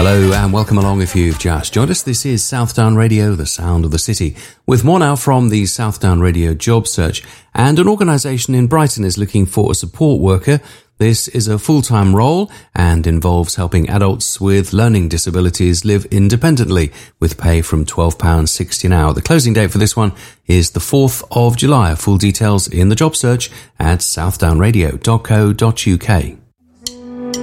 Hello and welcome along if you've just joined us. This is Southdown Radio, the sound of the city, with more now from the Southdown Radio job search. And an organisation in Brighton is looking for a support worker. This is a full-time role and involves helping adults with learning disabilities live independently with pay from £12.60 an hour. The closing date for this one is the 4th of July. Full details in the job search at southdownradio.co.uk.